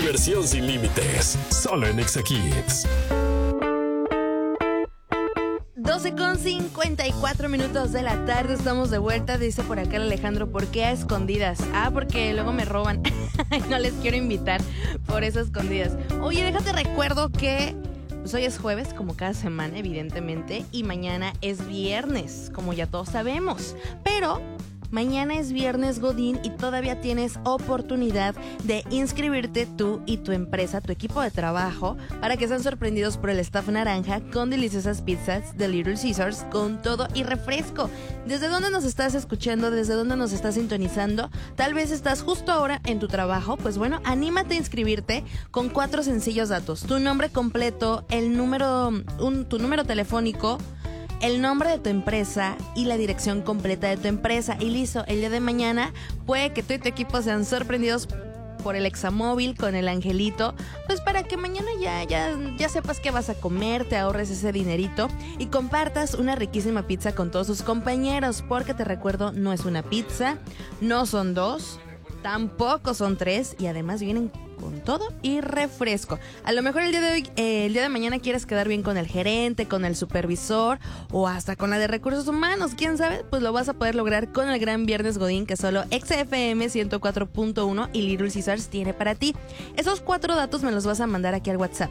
diversión sin límites. Solo en Exa Kids. 12:54 de la tarde, estamos de vuelta. Dice por acá el Alejandro, ¿por qué a escondidas? Porque luego me roban. No les quiero invitar, por eso a escondidas. Oye, déjate recuerdo que pues hoy es jueves, como cada semana, evidentemente, y mañana es viernes, como ya todos sabemos. Pero mañana es viernes Godín y todavía tienes oportunidad de inscribirte tú y tu empresa, tu equipo de trabajo, para que sean sorprendidos por el staff naranja con deliciosas pizzas de Little Caesars con todo y refresco. ¿Desde dónde nos estás escuchando? ¿Desde dónde nos estás sintonizando? Tal vez estás justo ahora en tu trabajo. Pues bueno, anímate a inscribirte con 4 sencillos datos: tu nombre completo, tu número telefónico, el nombre de tu empresa y la dirección completa de tu empresa. Y listo, el día de mañana puede que tú y tu equipo sean sorprendidos por el examóvil con el angelito, pues para que mañana ya sepas qué vas a comer, te ahorres ese dinerito y compartas una riquísima pizza con todos tus compañeros, porque te recuerdo, no es una pizza, no son 2, tampoco son 3 y además vienen con todo y refresco. A lo mejor el día de mañana quieres quedar bien con el gerente, con el supervisor o hasta con la de recursos humanos, quién sabe, pues lo vas a poder lograr con el gran Viernes Godín que solo XFM 104.1 y Little Caesars tiene para ti. Esos 4 datos me los vas a mandar aquí al WhatsApp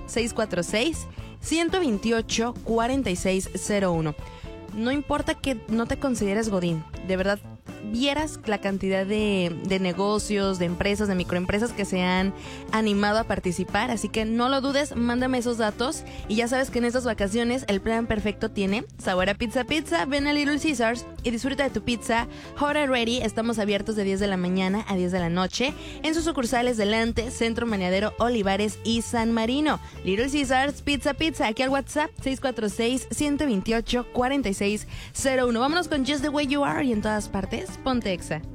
646-128-4601. No importa que no te consideres Godín, de verdad, vieras la cantidad de negocios, de empresas, de microempresas que se han animado a participar, así que no lo dudes, mándame esos datos y ya sabes que en estas vacaciones el plan perfecto tiene sabor a pizza. Ven a Little Caesars y disfruta de tu pizza hot and ready. Estamos abiertos de 10 de la mañana a 10 de la noche en sus sucursales Delante, Centro Maniadero, Olivares y San Marino. Little Caesars, pizza, aquí al WhatsApp 646-128-4601. Vámonos con Just the Way You Are y en todas partes, ponte Exa.